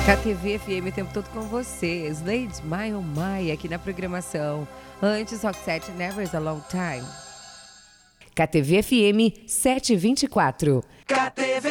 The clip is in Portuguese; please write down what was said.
KTV FM o tempo todo com você. Slade, My Oh My, aqui na programação. Antes, Roxette, Never's a Long Time. KTV FM 724. KTV